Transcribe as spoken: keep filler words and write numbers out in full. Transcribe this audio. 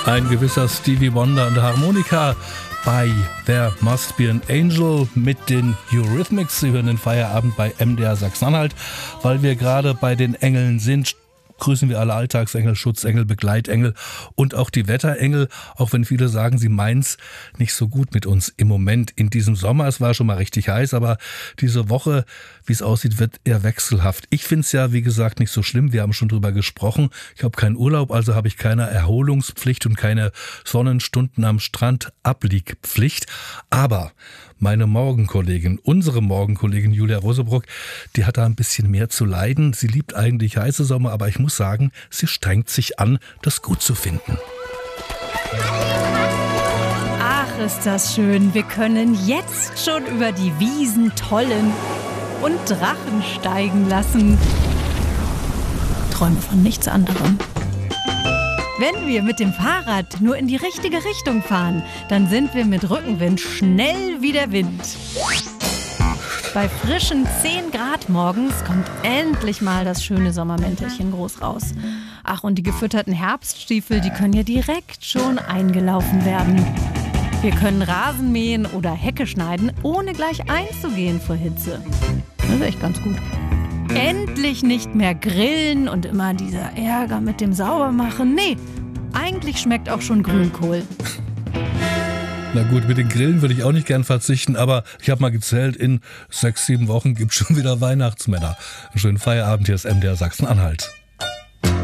Ein gewisser Stevie Wonder an der Harmonika bei There Must Be an Angel mit den Eurythmics. Sie hören den Feierabend bei M D R Sachsen-Anhalt. Weil wir gerade bei den Engeln sind, grüßen wir alle Alltagsengel, Schutzengel, Begleitengel und auch die Wetterengel, auch wenn viele sagen, sie meinen's nicht so gut mit uns im Moment in diesem Sommer. Es war schon mal richtig heiß, aber diese Woche, wie es aussieht, wird eher wechselhaft. Ich finde es ja, wie gesagt, nicht so schlimm. Wir haben schon drüber gesprochen. Ich habe keinen Urlaub, also habe ich keine Erholungspflicht und keine Sonnenstunden am Strand Abliegpflicht. Aber meine Morgenkollegin, unsere Morgenkollegin Julia Rosebrock, die hat da ein bisschen mehr zu leiden. Sie liebt eigentlich heiße Sommer, aber ich muss sagen, sie strengt sich an, das gut zu finden. Ach, ist das schön. Wir können jetzt schon über die Wiesen tollen und Drachen steigen lassen. Träume von nichts anderem. Wenn wir mit dem Fahrrad nur in die richtige Richtung fahren, dann sind wir mit Rückenwind schnell wie der Wind. Bei frischen zehn Grad morgens kommt endlich mal das schöne Sommermäntelchen groß raus. Ach, und die gefütterten Herbststiefel, die können ja direkt schon eingelaufen werden. Wir können Rasen mähen oder Hecke schneiden, ohne gleich einzugehen vor Hitze. Das ist echt ganz gut. Endlich nicht mehr grillen und immer dieser Ärger mit dem Saubermachen. Nee, eigentlich schmeckt auch schon Grünkohl. Na gut, mit den Grillen würde ich auch nicht gern verzichten, aber ich habe mal gezählt, in sechs, sieben Wochen gibt es schon wieder Weihnachtsmänner. Einen schönen Feierabend, hier ist M D R Sachsen-Anhalt.